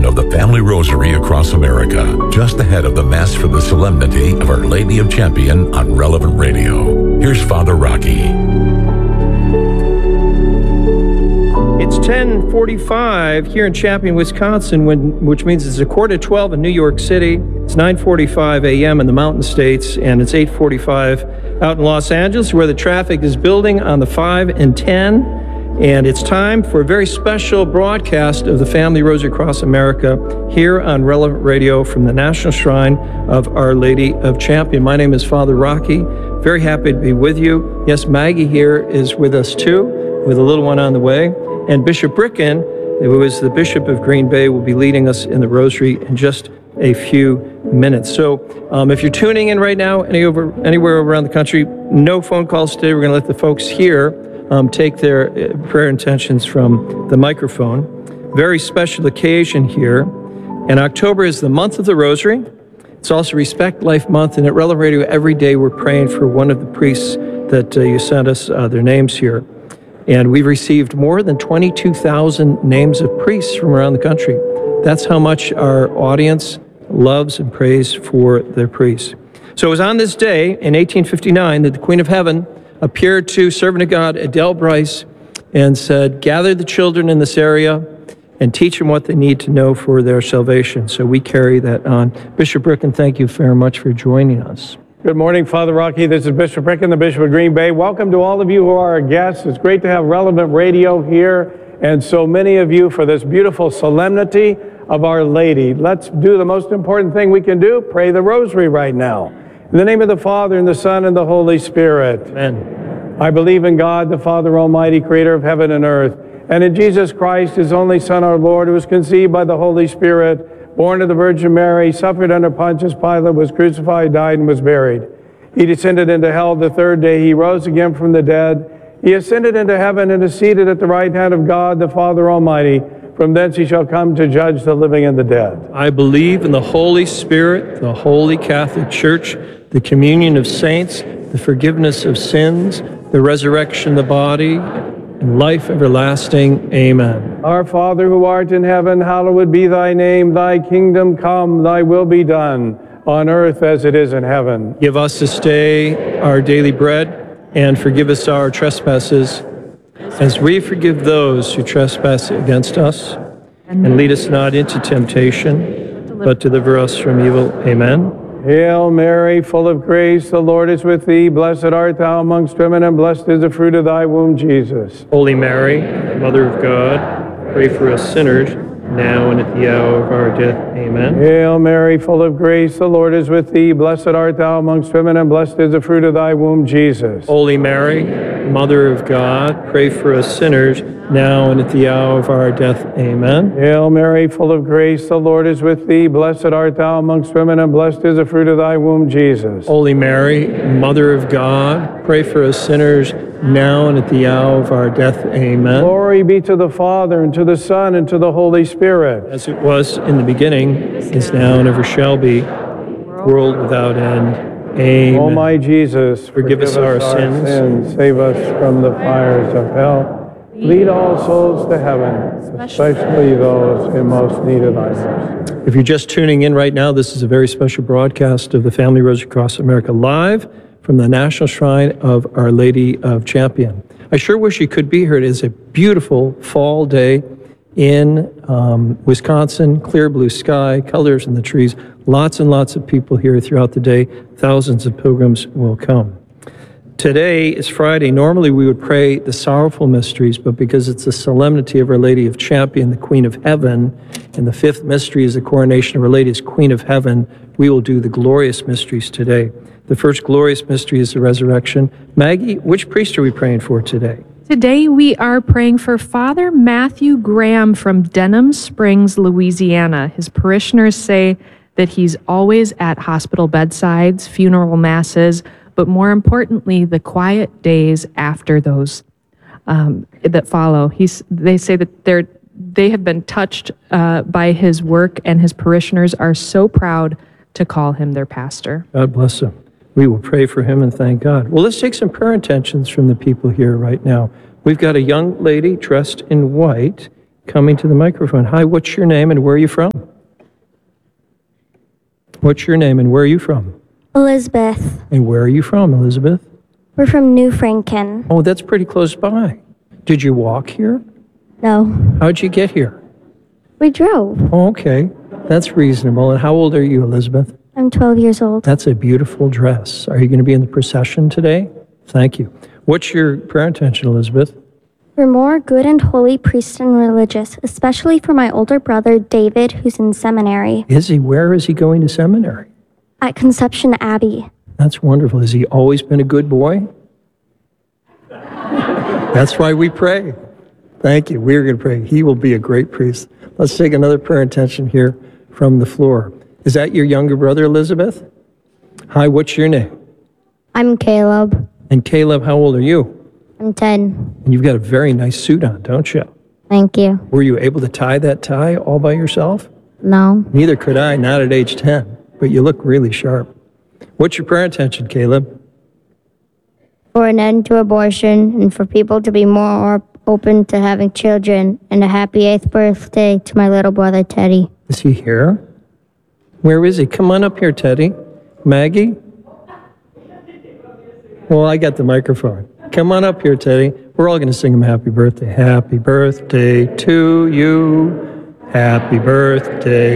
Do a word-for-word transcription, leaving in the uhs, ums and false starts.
celebration of the Family Rosary across America, just ahead of the Mass for the Solemnity of Our Lady of Champion on Relevant Radio. Here's Father Rocky. It's ten forty-five here in Champion, Wisconsin, when, which means it's a quarter to twelve in New York City. It's nine forty-five a.m. in the Mountain States, and it's eight forty-five out in Los Angeles, where the traffic is building on the five and ten. And it's time for a very special broadcast of the Family Rosary Across America here on Relevant Radio from the National Shrine of Our Lady of Champion. My name is Father Rocky. Very happy to be with you. Yes, Maggie here is with us too, with a little one on the way. And Bishop Bricken, who is the Bishop of Green Bay, will be leading us in the Rosary in just a few minutes. So um, if you're tuning in right now any over, anywhere around the country, no phone calls today. We're going to let the folks here um, take their uh, prayer intentions from the microphone. Very special occasion here. And October is the month of the Rosary. It's also Respect Life Month. And at Relevant Radio, every day we're praying for one of the priests that uh, you sent us uh, their names here. And we've received more than twenty-two thousand names of priests from around the country. That's how much our audience loves and prays for their priests. So it was on this day in eighteen fifty-nine that the Queen of Heaven appeared to servant of God Adele Bryce and said, "Gather the children in this area and teach them what they need to know for their salvation." So we carry that on. Bishop Bricken, thank you very much for joining us. Good morning, Father Rocky. This is Bishop Bricken, the Bishop of Green Bay. Welcome to all of you who are our guests. It's great to have Relevant Radio here and so many of you for this beautiful solemnity of Our Lady. Let's do the most important thing we can do, pray the Rosary right now. In the name of the Father, and the Son, and the Holy Spirit. Amen. I believe in God, the Father Almighty, creator of heaven and earth, and in Jesus Christ, his only Son, our Lord, who was conceived by the Holy Spirit, born of the Virgin Mary, suffered under Pontius Pilate, was crucified, died, and was buried. He descended into hell the third day. He rose again from the dead. He ascended into heaven and is seated at the right hand of God, the Father Almighty. From thence he shall come to judge the living and the dead. I believe in the Holy Spirit, the Holy Catholic Church, the communion of saints, the forgiveness of sins, the resurrection of the body, and life everlasting. Amen. Our Father who art in heaven, hallowed be thy name. Thy kingdom come, thy will be done, on earth as it is in heaven. Give us this day our daily bread, and forgive us our trespasses, as we forgive those who trespass against us. And lead us not into temptation, but deliver us from evil. Amen. Hail Mary, full of grace, the Lord is with thee. Blessed art thou amongst women, and blessed is the fruit of thy womb, Jesus. Holy Mary, Mother of God, pray for us sinners, now and at the hour of our death. Amen. Hail Mary, full of grace, the Lord is with thee. Blessed art thou amongst women, and blessed is the fruit of thy womb, Jesus. Holy Mary, Mother of God, pray for us sinners, now and at the hour of our death. Amen. Hail Mary, full of grace, the Lord is with thee. Blessed art thou amongst women, and blessed is the fruit of thy womb, Jesus. Holy Mary, Mother of God, pray for us sinners, now and at the hour of our death. Amen. Glory be to the Father, and to the Son, and to the Holy Spirit. As it was in the beginning, is now, and ever shall be, world without end. Amen. O my Jesus, forgive, forgive us our, our sins. sins, save us from the fires of hell. Lead all souls to heaven, especially those in most need of thy mercy. If you're just tuning in right now, this is a very special broadcast of the Family Rosary Across America live from the National Shrine of Our Lady of Champion. I sure wish you could be here. It is a beautiful fall day in um, Wisconsin, clear blue sky, colors in the trees, lots and lots of people here throughout the day. Thousands of pilgrims will come. Today is Friday. Normally we would pray the sorrowful mysteries, but because it's the solemnity of Our Lady of Champion, the Queen of Heaven, and the fifth mystery is the coronation of Our Lady as Queen of Heaven, we will do the glorious mysteries today. The first glorious mystery is the resurrection. Maggie, which priest are we praying for today? Today we are praying for Father Matthew Graham from Denham Springs, Louisiana. His parishioners say that he's always at hospital bedsides, funeral masses, but more importantly, the quiet days after those um, that follow. He's, they say that they're, they have been touched uh, by his work, and his parishioners are so proud to call him their pastor. God bless him. We will pray for him and thank God. Well, let's take some prayer intentions from the people here right now. We've got a young lady dressed in white coming to the microphone. Hi, what's your name and where are you from? What's your name and where are you from? Elizabeth. And where are you from, Elizabeth? We're from New Franken. Oh, that's pretty close by. Did you walk here? No, How'd you get here? we drove. Oh, okay. That's reasonable. And how old are you, Elizabeth? I'm twelve years old. That's a beautiful dress. Are you going to be in the procession today? Thank you. What's your prayer intention, Elizabeth? For more good and holy priests and religious, especially for my older brother David, who's in seminary Is he? Where is he going to seminary? at Conception Abbey. That's wonderful. Has he always been a good boy? That's why we pray. Thank you. We're going to pray. He will be a great priest. Let's take another prayer intention here from the floor. Is that your younger brother, Elizabeth? Hi, what's your name? I'm Caleb. And Caleb, how old are you? I'm ten. And you've got a very nice suit on, don't you? Thank you. Were you able to tie that tie all by yourself? No. Neither could I, not at age ten, but you look really sharp. What's your prayer intention, Caleb? For an end to abortion and for people to be more open to having children, and a happy eighth birthday to my little brother Teddy. Is he here? Where is he? Come on up here, Teddy. Maggie? Well, I got the microphone. Come on up here, Teddy. We're all going to sing him happy birthday. Happy birthday to you. Happy birthday